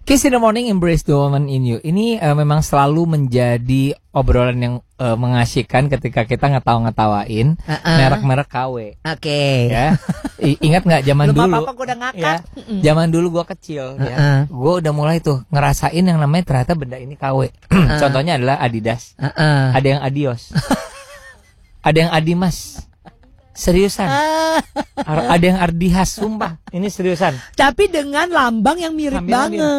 Kiss in the morning, embrace the woman in you. Ini memang selalu menjadi obrolan yang mengasyikkan ketika kita ngetawain merek-merek KW. Oke. Ya. Ingat nggak zaman Belum dulu? apa-apa gue udah ngakak. Ya, zaman dulu gue kecil, ya, gue udah mulai tuh ngerasain yang namanya ternyata benda ini KW. Contohnya adalah Adidas. Ada yang Adios. Ada yang Adimas. Seriusan. Ada yang Ardihas, sumpah. Ini seriusan. Tapi dengan lambang yang mirip banget.